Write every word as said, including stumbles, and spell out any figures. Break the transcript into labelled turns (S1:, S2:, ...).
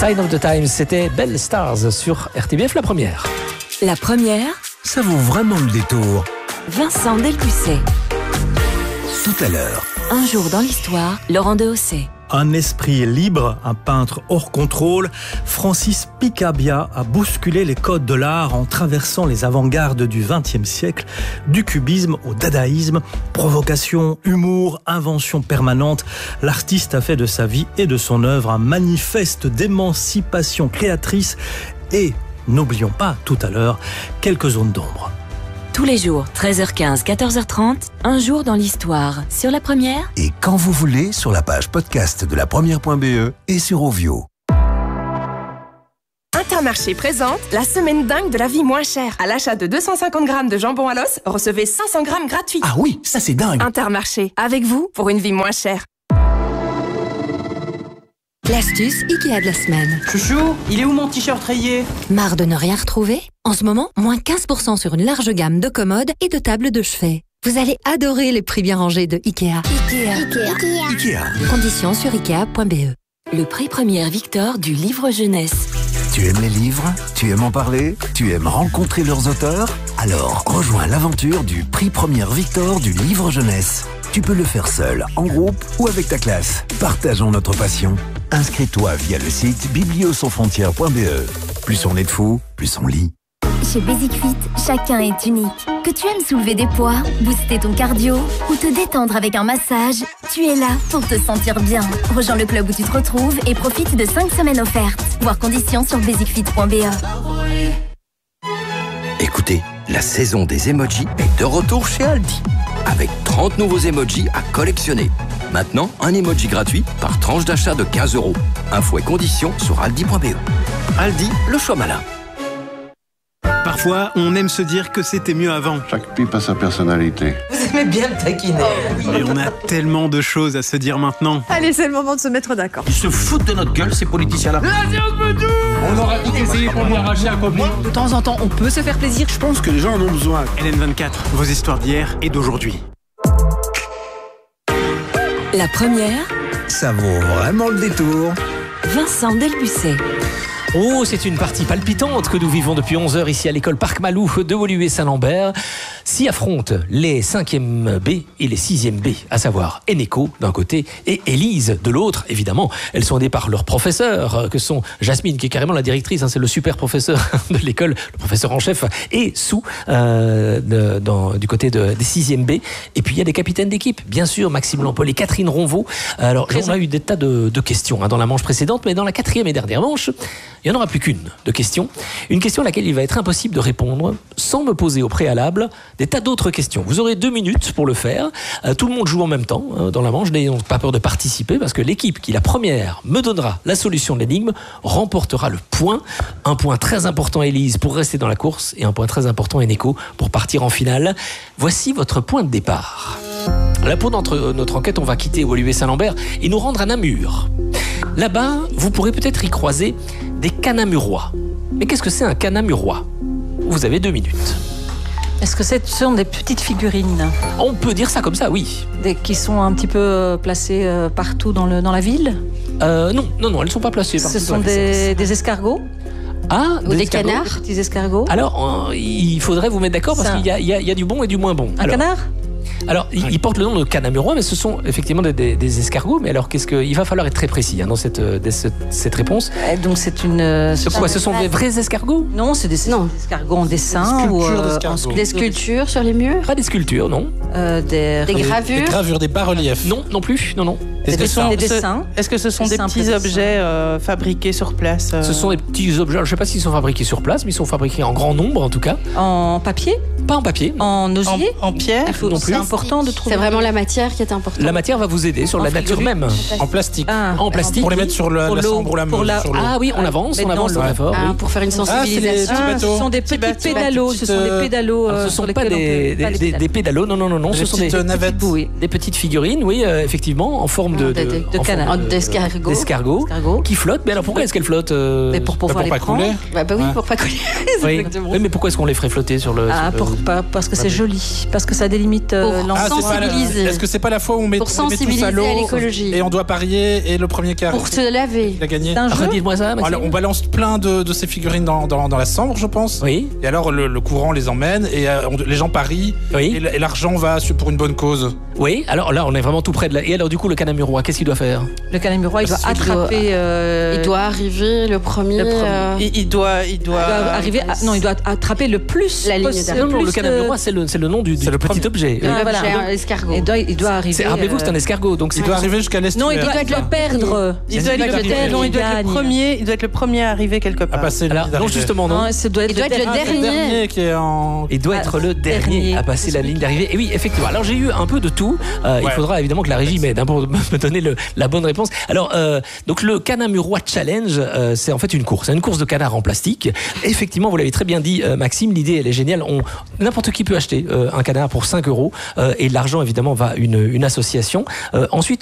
S1: Sign of the Times, c'était Belle Stars sur R T B F, la première.
S2: La première,
S3: ça vaut vraiment le détour.
S2: Vincent Delpucet.
S3: Tout à l'heure.
S2: Un jour dans l'histoire, Laurent Dehausset.
S3: Un esprit libre, un peintre hors contrôle, Francis Picabia a bousculé les codes de l'art en traversant les avant-gardes du vingtième siècle, du cubisme au dadaïsme, provocation, humour, invention permanente. L'artiste a fait de sa vie et de son œuvre un manifeste d'émancipation créatrice et, n'oublions pas tout à l'heure, quelques zones d'ombre.
S2: Tous les jours, treize heures quinze, quatorze heures trente, un jour dans l'histoire. Sur la première
S4: et quand vous voulez, sur la page podcast de la première point b e et sur Ovio.
S5: Intermarché présente la semaine dingue de la vie moins chère. À l'achat de deux cent cinquante grammes de jambon à l'os, recevez cinq cents grammes gratuits.
S4: Ah oui, ça c'est dingue.
S5: Intermarché, avec vous pour une vie moins chère.
S2: L'astuce Ikea de la semaine.
S6: Chouchou, il est où mon t-shirt rayé?
S2: Marre de ne rien retrouver? En ce moment, moins quinze pour cent sur une large gamme de commodes et de tables de chevet. Vous allez adorer les prix bien rangés de Ikea. Ikea.
S4: Ikea. Ikea.
S2: Conditions sur ikea point b e. Le prix première Victor du livre jeunesse.
S4: Tu aimes les livres? Tu aimes en parler? Tu aimes rencontrer leurs auteurs? Alors, rejoins l'aventure du prix première Victor du livre jeunesse. Tu peux le faire seul, en groupe ou avec ta classe. Partageons notre passion. Inscris-toi via le site biblio sans frontières point b e. Plus on est de fous, plus on lit.
S7: Chez Basic Fit, chacun est unique. Que tu aimes soulever des poids, booster ton cardio ou te détendre avec un massage, tu es là pour te sentir bien. Rejoins le club où tu te retrouves et profite de cinq semaines offertes. Voir conditions sur basic fit point b e.
S8: Écoutez, la saison des emojis est de retour chez Aldi. Avec trente nouveaux emojis à collectionner. Maintenant, un emoji gratuit par tranche d'achat de quinze euros. Infos et conditions sur aldi point b e. Aldi, le choix malin.
S9: Parfois, on aime se dire que c'était mieux avant.
S10: Chaque pipe a sa personnalité.
S6: Vous aimez bien me taquiner.
S9: Mais on a tellement de choses à se dire maintenant.
S11: Allez, c'est le moment de se mettre d'accord.
S6: Ils se foutent de notre gueule, ces politiciens-là.
S9: On aura tout essayé pour lui arracher un copain.
S11: De temps en temps, on peut se faire plaisir.
S10: Je pense que les gens en ont besoin.
S9: L N vingt-quatre, vos histoires d'hier et d'aujourd'hui.
S2: La première,
S4: Ça vaut vraiment le détour.
S2: Vincent Delpucet.
S1: Oh, c'est une partie palpitante que nous vivons depuis onze heures ici à l'école Parc Malou de Woluwe-Saint-Lambert. S'y affrontent les cinquième B et les sixième B, à savoir Eneco d'un côté et Élise de l'autre, évidemment. Elles sont aidées par leurs professeurs, que sont Jasmine, qui est carrément la directrice, hein, c'est le super professeur de l'école, le professeur en chef, et Sou, euh, de, dans, du côté de, des sixième B. Et puis il y a des capitaines d'équipe, bien sûr, Maxime Lampol et Catherine Ronvaux. Alors, on a eu des tas de, de questions hein, dans la manche précédente, mais dans la quatrième et dernière manche, il n'y en aura plus qu'une de questions. Une question à laquelle il va être impossible de répondre sans me poser au préalable des tas d'autres questions. Vous aurez deux minutes pour le faire. Euh, tout le monde joue en même temps hein, dans la manche. N'ayons pas peur de participer parce que l'équipe qui, la première, me donnera la solution de l'énigme remportera le point. Un point très important, Élise, pour rester dans la course et un point très important, Eneco, pour partir en finale. Voici votre point de départ. Là, pour notre, notre enquête, on va quitter Woluwe-Saint-Lambert et nous rendre à Namur. Là-bas, vous pourrez peut-être y croiser des canamurois. Mais qu'est-ce que c'est un canamurois? Vous avez deux minutes.
S11: Est-ce que ce sont des petites figurines?
S1: On peut dire ça comme ça, oui.
S11: Des, qui sont un petit peu placées partout dans, le, dans la ville?
S1: euh, Non, non, non, elles ne sont pas placées partout.
S11: Ce sont des, des escargots?
S1: Ah,
S11: ou des, des canards? Des petits escargots?
S1: Alors, euh, il faudrait vous mettre d'accord parce qu'il y a, il y, a, il y a du bon et du moins bon.
S11: Un
S1: alors,
S11: canard?
S1: Alors, ils il portent le nom de canamurois, mais ce sont effectivement des, des, des escargots. Mais alors, qu'est-ce que il va falloir être très précis hein, dans cette, des, cette, cette réponse.
S11: Et donc, c'est une.
S1: C'est quoi? Ce sont des vrais escargots?
S11: Non, c'est des, non. des escargots en dessin
S12: des
S11: ou
S12: euh,
S11: en
S12: des sculptures sur les murs.
S1: Pas des sculptures, non.
S11: Euh, des,
S12: des gravures. Des gravures, des bas-reliefs.
S1: Non, non plus, non, non.
S11: Est-ce que, sont, des dessins.
S6: Est-ce que ce sont des, des petits objets euh, fabriqués sur place euh...
S1: Ce sont des petits objets. Alors, je ne sais pas s'ils sont fabriqués sur place, mais ils sont fabriqués en grand nombre en tout cas.
S11: En papier?
S1: Pas en papier.
S11: En osier?
S6: En, en pierre?
S1: Non plus.
S11: C'est important de trouver.
S12: C'est vraiment la matière qui est importante.
S1: La matière va vous aider sur
S11: en
S1: la nature même.
S12: En plastique.
S1: Ah, en plastique.
S12: Pour
S1: les
S12: mettre sur la, la sambre ou la meule. La...
S1: Ah oui, on avance, on avance très fort.
S12: Ah, oui. Pour faire une sensibilisation.
S11: Ah, ce sont des petits pédalos. Ce sont des pédalos.
S1: Ce ne sont pas des pédalos. Non, non, non, non.
S12: Des petites navettes.
S1: Des petites figurines, oui, effectivement, en forme forme de,
S11: de, de, de
S1: en
S11: canard.
S1: forme de-
S12: D'escargot.
S1: d'escargot, qui flotte. Mais alors pourquoi est-ce qu'elle flotte euh,
S11: Mais pour pouvoir
S13: pour pas
S11: les prendre.
S13: couler.
S12: Bah, bah oui,
S13: Ouais.
S12: pour pas couler.
S1: Oui.
S12: Exactement.
S1: Oui, mais pourquoi est-ce qu'on les ferait flotter sur le...
S11: Ah,
S1: sur le-
S11: pour, pas, parce que c'est joli, parce que ça délimite euh,
S12: Pour
S11: l'endroit.
S13: Ah, c'est pas la-
S12: sensibiliser.
S13: Est-ce que c'est pas la fois où on met,
S12: Pour
S13: on met tous
S12: sensibiliser
S13: à l'eau
S12: à l'écologie.
S13: et on doit parier et le premier qui arrive,
S12: Pour se laver.
S13: il a gagné.
S11: C'est un jeu.
S1: Redites-moi ça, Maxime.
S13: Alors, on balance plein de, de ces figurines dans, dans, dans la Sambre, je pense.
S1: Oui.
S13: Et alors, le, le courant les emmène et euh, on- les gens parient.
S1: Oui.
S13: Et, l- et l'argent va sur- pour une bonne cause.
S1: Oui, alors là, on est vraiment tout près de la... Et alors, du coup, le canamurois, qu'est-ce qu'il doit faire?
S11: Le canamurois, il doit
S12: Il doit-
S11: attraper. euh,
S12: Il doit arriver le premier.
S11: le premier.
S12: euh,
S6: Il, il doit, il doit,
S11: il doit arriver. à- non, il doit attraper le plus.
S12: La ligne
S11: possi-
S12: d'arrivée.
S1: Non, non,
S11: plus,
S1: le canamurois, c'est le, c'est le nom du, du
S13: C'est le
S1: petit
S13: premier.
S1: objet.
S12: un
S11: Ah, voilà.
S12: objet,
S11: Donc,
S12: un escargot.
S11: Il doit, il doit arriver.
S1: C'est- Rappelez-vous que c'est un
S11: euh,
S1: escargot, donc
S13: Il
S1: c'est...
S13: doit arriver jusqu'à l'estuaire.
S11: Non, il doit,
S12: doit être
S11: le
S12: le
S11: perdre.
S6: il doit être le,
S13: d'arriver.
S6: non, il doit être le
S11: Gagne.
S6: premier, il doit être le premier à arriver quelque
S13: à
S6: part.
S13: passer
S1: Alors,
S13: la ligne
S1: non,
S13: d'arrivée.
S1: justement, non.
S11: Non, ça doit être
S12: Il doit être le
S13: Ah, c'est le
S12: dernier.
S13: dernier qui est en.
S1: Il doit être le dernier,
S11: dernier.
S1: à passer la ligne d'arrivée. Et oui, effectivement. Alors j'ai eu un peu de tout. Euh, Il
S13: Ouais.
S1: faudra évidemment que la régie m'aide hein, pour me donner le, la bonne réponse. Alors euh, donc le Canamurois Challenge, euh, c'est en fait une course, c'est une course de canard en plastique. Effectivement, vous l'avez très bien dit, euh, Maxime. L'idée elle est géniale. On n'importe qui peut acheter euh, un canard pour cinq euros euh, et l'argent évidemment va à une, une association. Euh, ensuite,